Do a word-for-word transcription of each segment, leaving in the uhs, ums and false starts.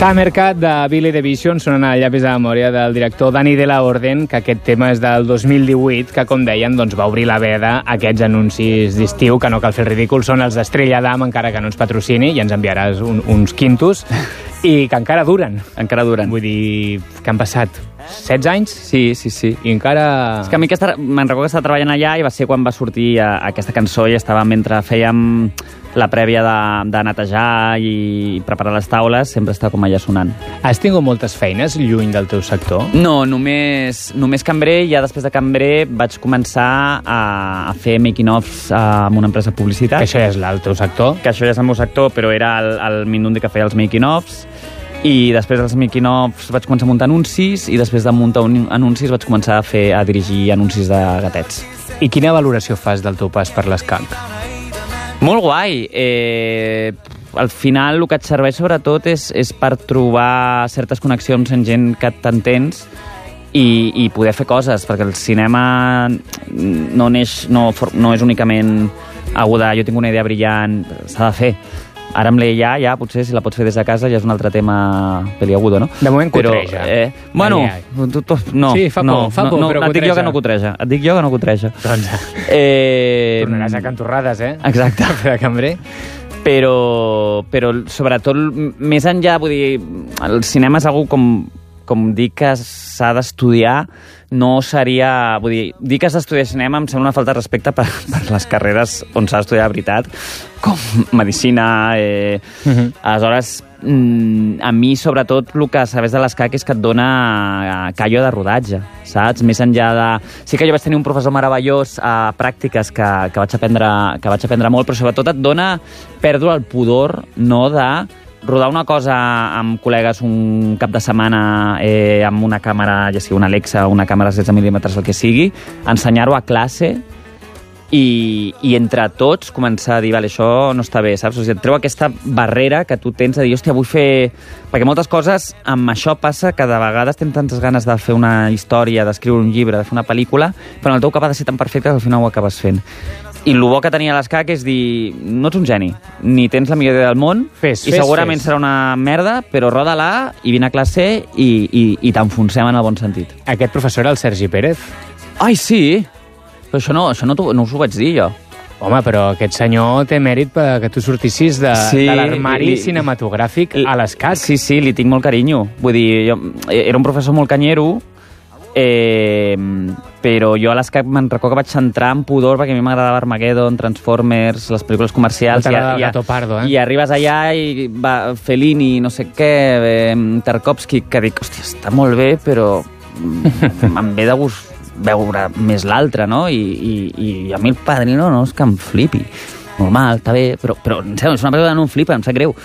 Summercat de Billy the Vision sonant a llapis de memòria del director Danny de la Orden, que aquest tema és del dos mil divuit, que com deien doncs, va obrir la veda a aquests anuncis d'estiu, que no cal fer el ridícul, són els d'Estrella d'Am, encara que no ens patrocini, i ens enviaràs un, uns quintos, i que encara duren. Encara duren. Vull dir, que han passat setze anys? Sí, sí, sí. I encara... És que a mi aquesta, me'n recordo que estava treballant allà i va ser quan va sortir a, a aquesta cançó i estava mentre fèiem la prèvia de, de netejar i preparar les taules, sempre estava com allà sonant. Has tingut moltes feines lluny del teu sector? No, només, només cambrer, i ja després de cambrer vaig començar a, a fer making-offs amb una empresa de publicitat. Que això ja és el teu sector? Que això ja és el meu sector, però era el, el Mindundi que feia els making-offs. I després dels making-offs vaig començar a muntar anuncis i després de muntar un, anuncis vaig començar a fer a dirigir anuncis de gatets. I quina valoració fas del teu pas per l'escac? Molt guai. Eh, al final el que et serveix sobretot és, és per trobar certes connexions amb gent que t'entens i, i poder fer coses, perquè el cinema no, neix, no, no és únicament aguda, jo tinc una idea brillant, s'ha de fer. Ara amb l'A I, ja, potser, si la pots fer des de casa, ja és un altre tema peliagudo, no? De moment cutreja. Però, eh, bueno, tu, tu, no. Sí, fa por, no, fa por, no, però no, cutreja. Et dic jo que no cutreja. Et dic jo que no cutreja. Doncs eh, tornaràs a cantorrades, eh? Exacte. De cambrer. Però, però sobretot, més enllà, vull dir, el cinema és algo com, com dir que s'ha d'estudiar, no seria... Vull dir, dir que has d'estudiar cinema em sembla una falta de respecte per, per les carreres on s'ha d'estudiar de veritat, com medicina... Eh, uh-huh. Aleshores, mm, a mi, sobretot, el que sabés de l'escac és que et dona callo de rodatge, saps? Més enllà de... Sí que jo vaig tenir un professor meravellós a pràctiques que, que, vaig aprendre, que vaig aprendre molt, però sobretot et dona perdre el pudor, no, de rodar una cosa amb col·legues un cap de setmana eh, amb una càmera, ja sigui una Alexa, una càmera setze mil·límetres, el que sigui, ensenyar-ho a classe i, i entre tots començar a dir, vale, això no està bé, saps? O sigui, et treu aquesta barrera que tu tens de dir, hòstia, vull fer... Perquè moltes coses, amb això passa que de vegades tens tantes ganes de fer una història, d'escriure un llibre, de fer una pel·lícula, però en el teu cap ha de ser tan perfecte que al final ho acabes fent. I el bo que tenia l'escac és dir, no ets un geni, ni tens la millor idea del món, fes, i fes, segurament fes. serà una merda, però roda-la i vine a classe i, i, i t'enfonsem en el bon sentit. Aquest professor era el Sergi Pérez? Ai, sí! Però això no, això no, no us ho vaig dir jo. Home, però aquest senyor té mèrit perquè tu sortissis de, sí, de l'armari li, cinematogràfic a l'escac. Sí, sí, li tinc molt carinyo. Vull dir, jo, era un professor molt canyero, eh, però jo a l'escac me'n recordo que vaig entrar en pudor perquè a mi m'agradava Armageddon, Transformers, les pel·lícules comercials. No t'agrada el Gato Pardo, eh? I arribes allà i va Fellini, no sé què, eh, Tarkovsky, que dic, hòstia, està molt bé, però em ve de gust veure més l'altre, no? I, i, i a mi el Padrino no és que em flipi. Normal, està bé, però, però em sembla, és una pel·lícula que no em flipa, em sap greu.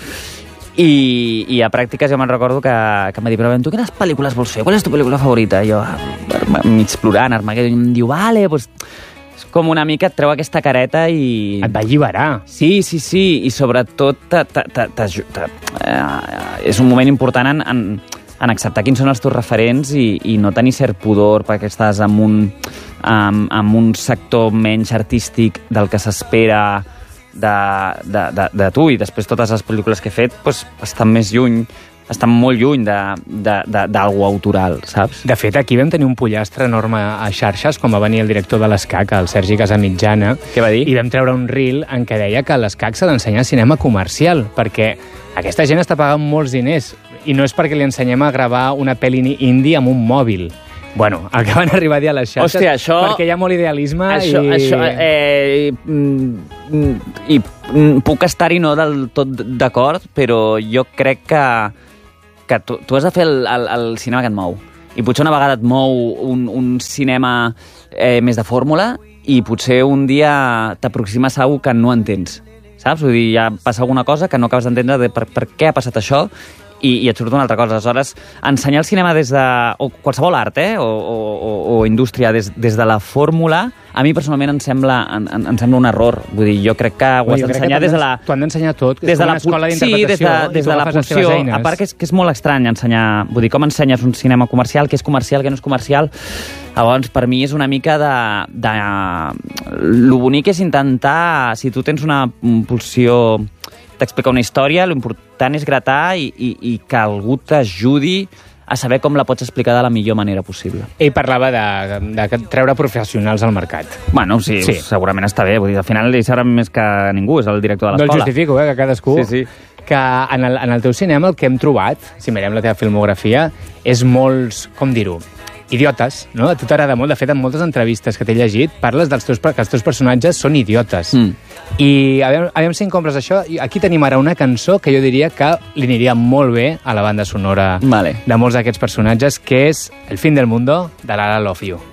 I, i a pràctiques jo me'n recordo que, que em va dir, però tu quines pel·lícules vols fer? Qual és tu pel·lícula favorita? I jo, mig plorant, Armageddon, i em diu, vale, doncs... És com una mica et treu aquesta careta i... Et va alliberar. Sí, sí, sí, i sobretot ta, ta, ta, ta, ta, eh, és un moment important en, en, en acceptar quins són els teus referents i, i no tenir cert pudor perquè estàs en un, en, en un sector menys artístic del que s'espera de, de, de, de tu, i després totes les pel·lícules que he fet pues, estan més lluny, estan molt lluny d'algú autoral, saps? De fet, aquí vam tenir un pollastre enorme a xarxes, com va venir el director de l'escac, el Sergi Casamitjana. Què va dir? I vam treure un reel en què deia que l'escac s'ha d'ensenyar cinema comercial, perquè aquesta gent està pagant molts diners, i no és perquè li ensenyem a gravar una pel·li indie amb un mòbil. Bueno, el que van arribar a dir a les xarxes, hòstia, això, perquè hi ha molt idealisme això, i... Això, eh, i, i puc estar-hi no del tot d'acord, però jo crec que, que tu, tu has de fer el, el, el cinema que et mou. I potser una vegada et mou un, un cinema eh, més de fórmula i potser un dia t'aproximes a algú que no entens, saps? Vull dir, ja passa alguna cosa que no acabes d'entendre de per, per què ha passat això, i, i et surt una altra cosa. Aleshores, ensenyar el cinema des de... o qualsevol art, eh? O, o, o indústria des, des de la fórmula, a mi personalment em sembla, em, em sembla un error. Vull dir, jo crec que ho has d'ensenyar des de la... T'ho han d'ensenyar tot, que des és com una escola d'interpretació. Sí, des de, des de la pulsió. A part que és, que és molt estrany ensenyar... Vull dir, com ensenyes un cinema comercial, què és comercial, què no és comercial... Llavors, per mi és una mica de... de... Lo bonic és intentar, si tu tens una pulsió t'explica una història, l'important és gratar i, i, i que algú t'ajudi a saber com la pots explicar de la millor manera possible. Ell parlava de, de treure professionals al mercat. Bueno, sí, sí. segurament està bé. Vull dir, al final ell serà més que ningú, és el director de l'escola. No el justifico, eh, que cadascú... Sí, sí. Que en el, en el teu cinema el que hem trobat, si mirem la teva filmografia, és molts, com dir-ho, idiotes, no? A tu t'agrada molt. De fet, en moltes entrevistes que t'he llegit, parles dels teus, que els teus personatges són idiotes. Mm. I aviam, aviam si em compres això. Aquí tenim ara una cançó que jo diria que li aniria molt bé a la banda sonora vale. de molts d'aquests personatges, que és El fin del mundo, de Lara Love You.